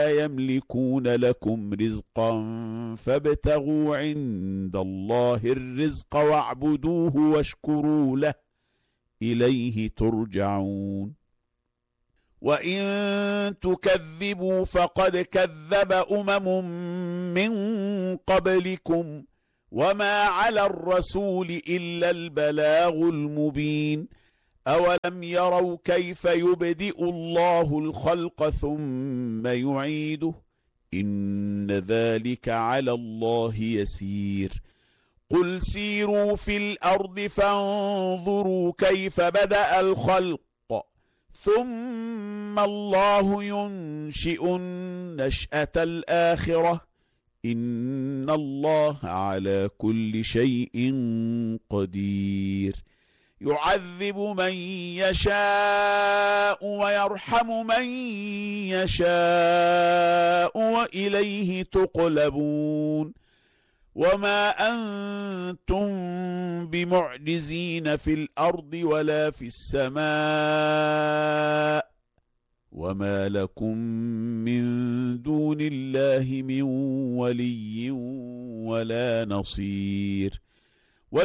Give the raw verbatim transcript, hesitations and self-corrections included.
يملكون لكم رزقا فابتغوا عند الله الرزق واعبدوه واشكروا له إليه ترجعون. وإن تكذبوا فقد كذب أمم من قبلكم وما على الرسول إلا البلاغ المبين. أولم يروا كيف يبدئ الله الخلق ثم يعيده إن ذلك على الله يسير. قل سيروا في الأرض فانظروا كيف بدأ الخلق ثم الله ينشئ النشأة الآخرة إن الله على كل شيء قدير. يعذب من يشاء ويرحم من يشاء وإليه تقلبون. وما أنتم بمعجزين في الأرض ولا في السماء وما لكم من دون الله من ولي ولا نصير.